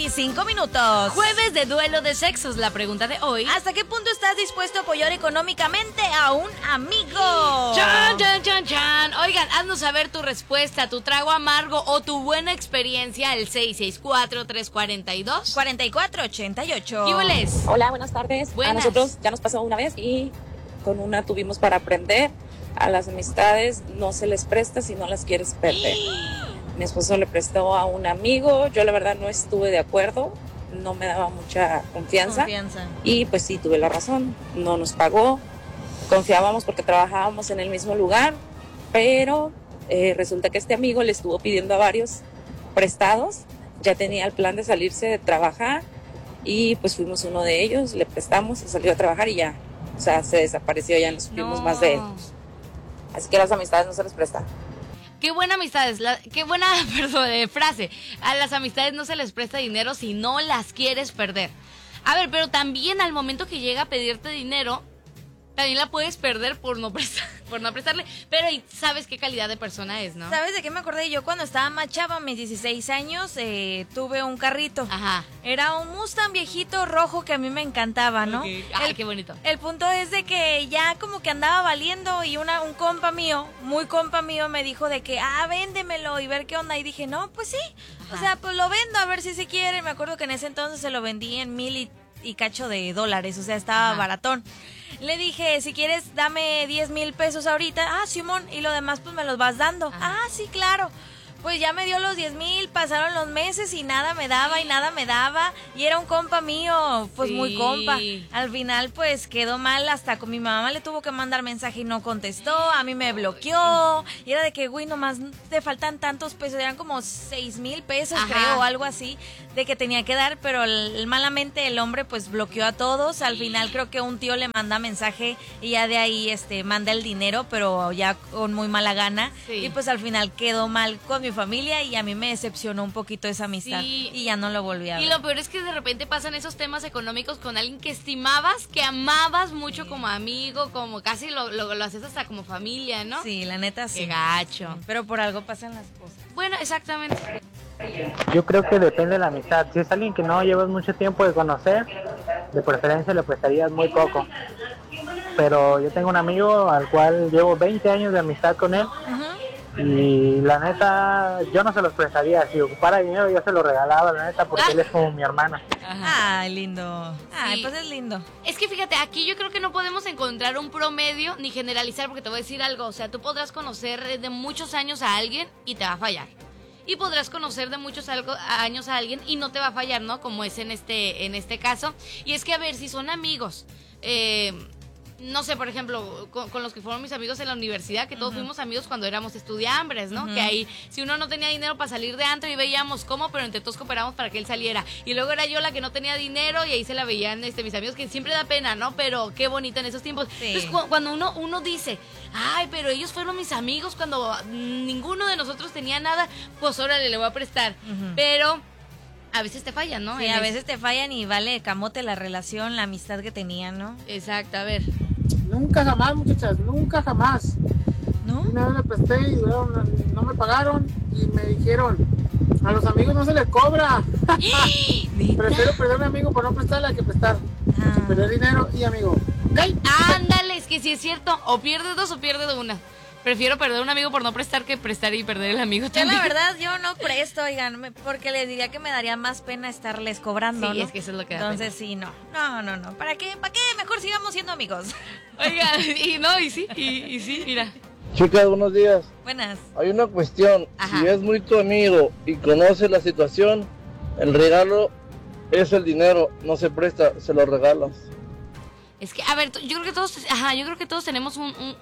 25 minutos. Jueves de duelo de sexos, la pregunta de hoy. ¿Hasta qué punto estás dispuesto a apoyar económicamente a un amigo? ¡Chan, chan, chan, chan! Oigan, haznos saber tu respuesta, tu trago amargo o tu buena experiencia al 664-342-4488. ¿Qué hueles? Hola, buenas tardes. Buenas. A nosotros ya nos pasó una vez y con una tuvimos para aprender. A las amistades no se les presta si no las quieres perder. Mi esposo le prestó a un amigo, yo la verdad no estuve de acuerdo, no me daba mucha confianza. Y pues sí, tuve la razón, no nos pagó, confiábamos porque trabajábamos en el mismo lugar, pero resulta que este amigo le estuvo pidiendo a varios prestados, ya tenía el plan de salirse de trabajar y pues fuimos uno de ellos, le prestamos, se salió a trabajar y ya, o sea, se desapareció, ya no supimos más de él. Así que las amistades no se les prestan. Qué buena amistades, qué buena frase. A las amistades no se les presta dinero si no las quieres perder. A ver, pero también al momento que llega a pedirte dinero, también la puedes perder por no prestarle. Pero sabes qué calidad de persona es, ¿no? ¿Sabes de qué me acordé? Yo cuando estaba más chava, a mis 16 años, tuve un carrito. Ajá. Era un Mustang viejito rojo que a mí me encantaba, ¿no? Okay. Ay, qué bonito. El punto es de que ya como que andaba valiendo y un compa mío, muy compa mío, me dijo de que, véndemelo y ver qué onda. Y dije, no, pues sí. Ajá. O sea, pues lo vendo a ver si se quiere. Me acuerdo que en ese entonces se lo vendí en $1,000 y cacho de dólares, o sea, estaba baratón. Le dije, si quieres, dame 10,000 pesos ahorita. Simón, y lo demás pues me los vas dando. Sí, claro. Pues ya me dio los 10,000, pasaron los meses y nada me daba. Y era un compa mío, pues muy compa. Al final pues quedó mal, hasta con mi mamá le tuvo que mandar mensaje y no contestó. A mí me bloqueó. Y era de que, güey, nomás te faltan tantos pesos. Eran como 6,000 pesos, creo, o algo así, de que tenía que dar. Pero malamente el hombre pues bloqueó a todos. Al final creo que un tío le manda mensaje y ya de ahí manda el dinero, pero ya con muy mala gana. Y pues al final quedó mal con mi familia y a mí me decepcionó un poquito esa amistad y ya no lo volví a ver. Y lo peor es que de repente pasan esos temas económicos con alguien que estimabas, que amabas mucho como amigo, como casi lo haces hasta como familia, ¿no? Sí, la neta sí. Qué gacho. Pero por algo pasan las cosas. Bueno, exactamente. Yo creo que depende de la amistad. Si es alguien que no llevas mucho tiempo de conocer, de preferencia le prestarías muy poco. Pero yo tengo un amigo al cual llevo 20 años de amistad con él. Y la neta, yo no se los prestaría. Si ocupara dinero, yo se lo regalaba, la neta, porque él es como mi hermana. Ay, lindo. Ay, Sí. pues es lindo. Es que fíjate, aquí yo creo que no podemos encontrar un promedio ni generalizar, porque te voy a decir algo. O sea, tú podrás conocer de muchos años a alguien y te va a fallar. Y podrás conocer de muchos años a alguien y no te va a fallar, ¿no? Como es en este caso. Y es que, a ver, si son amigos, no sé, por ejemplo, con los que fueron mis amigos en la universidad, que todos fuimos amigos cuando éramos estudiambres, ¿no? Que ahí, si uno no tenía dinero para salir de antro y veíamos cómo, pero entre todos cooperamos para que él saliera. Y luego era yo la que no tenía dinero y ahí se la veían mis amigos, que siempre da pena, ¿no? Pero qué bonito en esos tiempos. Sí. Entonces, cuando uno dice, ay, pero ellos fueron mis amigos cuando ninguno de nosotros tenía nada, pues órale, le voy a prestar. Pero a veces te fallan, ¿no? Sí, a veces te fallan y vale camote la relación, la amistad que tenían, ¿no? Exacto, a ver. Nunca jamás, muchachas, nunca jamás. ¿No? Una vez le presté y no me pagaron y me dijeron, a los amigos no se les cobra. Prefiero perder a un amigo por no prestarle a que prestar. Perder dinero y amigo. ¿Okay? Ándale, es que si es cierto, o pierdes dos o pierdes una. Prefiero perder un amigo por no prestar que prestar y perder el amigo Yo también. la verdad, yo no presto, oigan, porque les diría que me daría más pena estarles cobrando, Sí, ¿no? es que eso es lo que da Entonces sí, no. ¿Para qué? Mejor sigamos siendo amigos. Oiga, y sí, mira. Chicas, buenos días. Buenas. Hay una cuestión. Ajá. Si es muy tu amigo y conoce la situación, el regalo es el dinero, no se presta, se lo regalas. Es que, a ver, yo creo que todos tenemos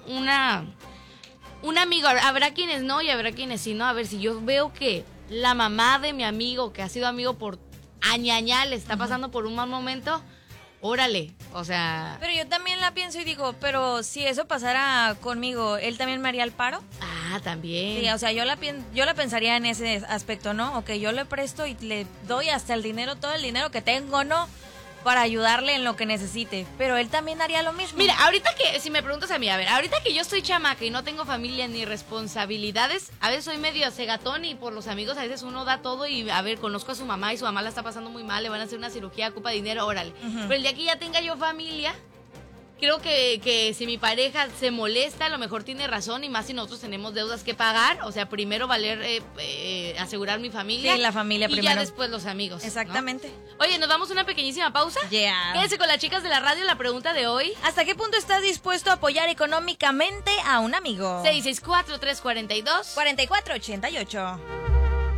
un amigo. Habrá quienes no y habrá quienes sí, ¿no? A ver, si yo veo que la mamá de mi amigo, que ha sido amigo por añañal, está pasando por un mal momento, órale, o sea... Pero yo también la pienso y digo, pero si eso pasara conmigo, ¿él también me haría el paro? También. Sí, o sea, yo la pensaría en ese aspecto, ¿no? Ok, yo le presto y le doy hasta el dinero, todo el dinero que tengo, ¿no? para ayudarle en lo que necesite, pero él también haría lo mismo. Mira, ahorita que, si me preguntas a mí, a ver, ahorita que yo estoy chamaca y no tengo familia ni responsabilidades, a veces soy medio cegatón y por los amigos a veces uno da todo y, a ver, conozco a su mamá y su mamá la está pasando muy mal, le van a hacer una cirugía, ocupa dinero, órale. Pero el día que ya tenga yo familia, creo que si mi pareja se molesta, a lo mejor tiene razón, y más si nosotros tenemos deudas que pagar. O sea, primero asegurar mi familia. Sí, la familia y primero. ya después los amigos. Exactamente. ¿No? Oye, ¿nos vamos a una pequeñísima pausa? Yeah. Quédense con las chicas de la radio, la pregunta de hoy. ¿Hasta qué punto estás dispuesto a apoyar económicamente a un amigo? 664-342 4488.